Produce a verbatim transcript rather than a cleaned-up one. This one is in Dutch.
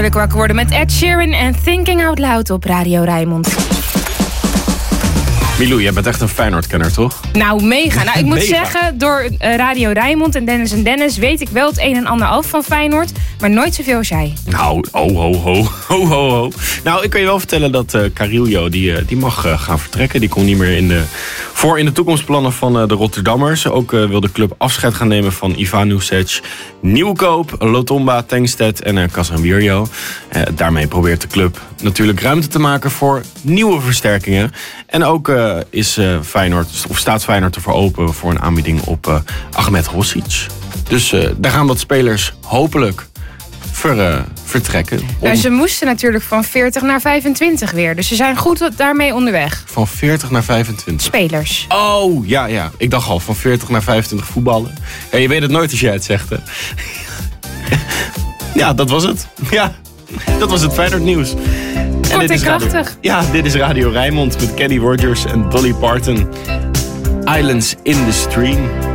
heerlijk wakker worden met Ed Sheeran en Thinking Out Loud op Radio Rijnmond. Milou, jij bent echt een Feyenoord-kenner, toch? Nou, mega. Nou, ik moet Mega. zeggen, door uh, Radio Rijnmond en Dennis en Dennis weet ik wel het een en ander af van Feyenoord, maar nooit zoveel als jij. Nou, ho, ho, ho, ho, ho, ho. Nou, ik kan je wel vertellen dat uh, Carillo, die, uh, die mag uh, gaan vertrekken. Die komt niet meer in de, voor in de toekomstplannen van uh, de Rotterdammers. Ook uh, wil de club afscheid gaan nemen van Ivan Nusic, Nieuwkoop, Lotomba, Tengsted en uh, Casemiro. Uh, daarmee probeert de club natuurlijk ruimte te maken voor nieuwe versterkingen. En ook uh, is uh, Feyenoord, of staat Feyenoord ervoor open voor een aanbieding op uh, Ahmed Hossic. Dus uh, daar gaan wat spelers hopelijk ver, uh, vertrekken. Om... Nou, ze moesten natuurlijk van veertig naar vijfentwintig weer. Dus ze zijn goed daarmee onderweg. Van veertig naar vijfentwintig. Spelers. Oh, ja, ja. Ik dacht al, van veertig naar vijfentwintig voetballen. Ja, je weet het nooit als jij het zegt, hè. Ja, dat was het. Ja, dat was het Feyenoord nieuws. Kort en, en krachtig. Radio, ja, dit is Radio Rijnmond met Kenny Rogers en Dolly Parton. Islands in the Stream.